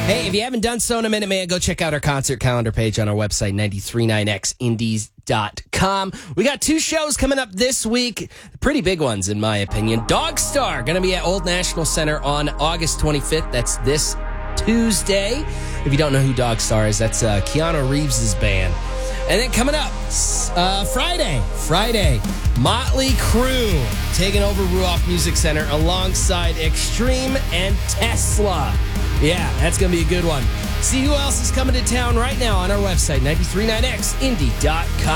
Hey, if you haven't done so in a minute, man, go check out our concert calendar page on our website, 939xindies.com. We got 2 shows coming up this week. Pretty big ones, in my opinion. Dogstar, going to be at Old National Center on August 25th. That's this Tuesday. If you don't know who Dogstar is, that's Keanu Reeves' band. And then coming up, Friday, Motley Crue taking over Ruoff Music Center alongside Extreme and Tesla. Yeah, that's going to be a good one. See who else is coming to town right now on our website, 939xindy.com.